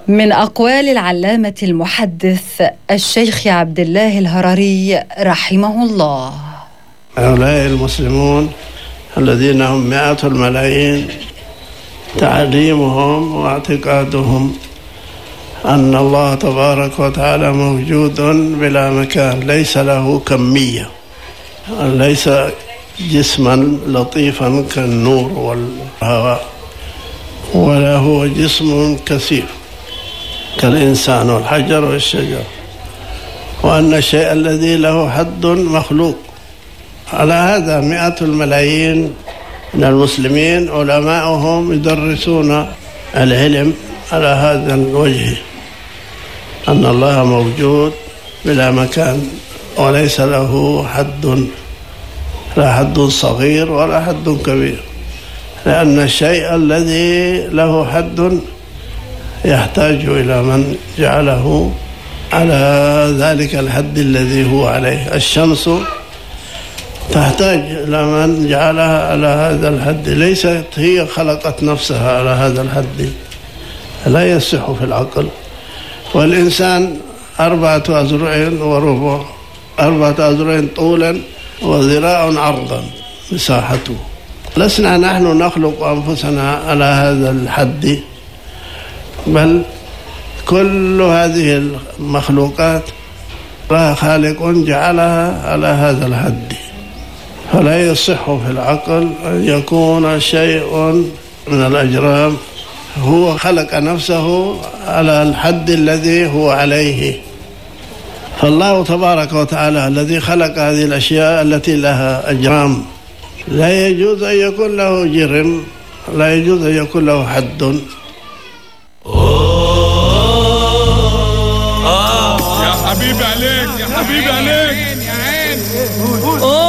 من أقوال العلامة المحدث الشيخ عبد الله الهرري رحمه الله: هؤلاء المسلمون الذين هم مئات الملايين تعليمهم واعتقادهم أن الله تبارك وتعالى موجود بلا مكان، ليس له كمية، ليس جسما لطيفا كالنور والهواء، ولا هو جسم كثير كالإنسان والحجر والشجر، وأن الشيء الذي له حد مخلوق. على هذا مئات الملايين من المسلمين علماؤهم يدرسون العلم على هذا الوجه، أن الله موجود بلا مكان وليس له حد، لا حد صغير ولا حد كبير، لأن الشيء الذي له حد يحتاج إلى من جعله على ذلك الحد الذي هو عليه. الشمس تحتاج إلى من جعلها على هذا الحد، ليست هي خلقت نفسها على هذا الحد، لا يصح في العقل. والإنسان 4 أذرع وربع، 4 أذرع طولا وذراع عرضا مساحته. لسنا نحن نخلق أنفسنا على هذا الحد، بل كل هذه المخلوقات لها خالق جعلها على هذا الحد، فلا يصح في العقل أن يكون شيء من الأجرام هو خلق نفسه على الحد الذي هو عليه. فالله تبارك وتعالى الذي خلق هذه الأشياء التي لها أجرام لا يجوز أن يكون له جرم، لا يجوز أن يكون له حد. يا حبيبي عليك، يا حبيبي عليك.